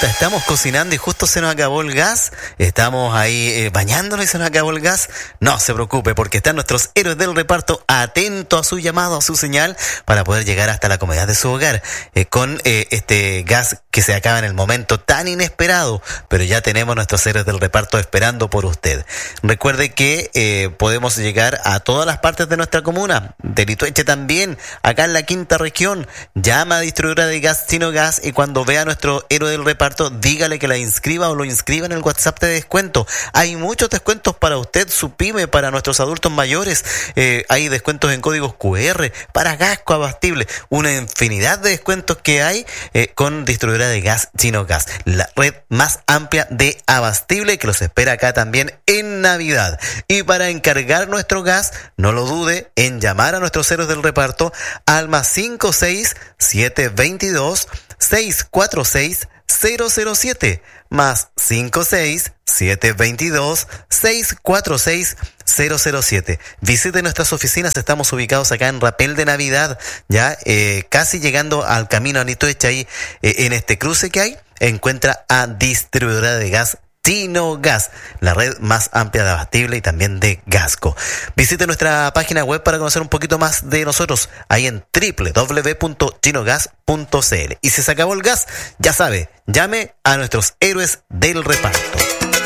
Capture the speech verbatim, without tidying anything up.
pregunta, ¿estamos cocinando y justo se nos acabó el gas? ¿Estamos ahí eh, bañándonos y se nos acabó el gas? No se preocupe, porque están nuestros héroes del reparto atentos a su llamado, a su señal, para poder llegar hasta la comodidad de su hogar eh, con eh, este gas que se acaba en el momento tan inesperado, pero ya tenemos nuestros héroes del reparto esperando por usted. Recuerde que eh, podemos llegar a todas las partes de nuestra comuna, de Litueche también, acá en la quinta región. Llama a distribuidora de gas Chino Gas y cuando vea a nuestro héroe del reparto, dígale que la inscriba o lo inscriba en el WhatsApp de descuento. Hay muchos descuentos para usted, su pyme, para nuestros adultos mayores. Eh, hay descuentos en códigos cu erre, para gas coabastible. Una infinidad de descuentos que hay eh, con distribuidora de gas Chino Gas, la red más amplia de abastible que los espera acá también en Navidad. Y para encargar nuestro gas, no lo dude en llamar a nuestros héroes del reparto al más cinco seis siete dos dos seis cuatro seis cero cero siete más cinco seis siete dos dos seis cuatro seis cero cero siete. Visite nuestras oficinas, estamos ubicados acá en Rapel de Navidad, ya eh, casi llegando al camino a Litueche, ahí eh, en este cruce que hay, encuentra a distribuidora de gas Chino Gas, la red más amplia de abastible y también de Gasco. Visite nuestra página web para conocer un poquito más de nosotros, ahí en doble u doble u doble u punto chino gas punto c l. Y si se acabó el gas, ya sabe, llame a nuestros héroes del reparto.